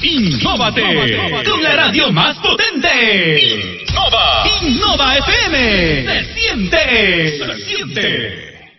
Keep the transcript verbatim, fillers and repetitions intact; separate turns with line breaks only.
Innóvate con la radio más potente. Innova. Innova F M. Se siente. Se siente.